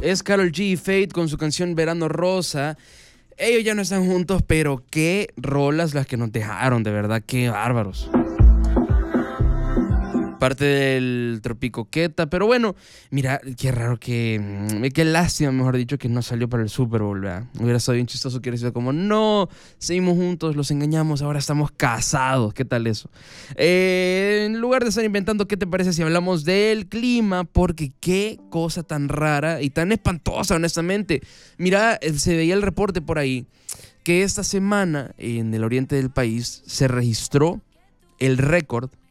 Es Karol G y Fate con su canción Verano Rosa. Ellos ya no están juntos, pero qué rolas las que nos dejaron, de verdad, qué bárbaros. Parte del Tropicoqueta, pero bueno, mira, qué raro qué lástima, mejor dicho, que no salió para el Super Bowl, ¿verdad? Hubiera estado bien chistoso que hubiera sido como, no, seguimos juntos, los engañamos, ahora estamos casados, ¿qué tal eso? En lugar de estar inventando, ¿qué te parece si hablamos del clima? Porque qué cosa tan rara y tan espantosa, honestamente. Mira, se veía el reporte por ahí, que esta semana en el oriente del país se registró el récord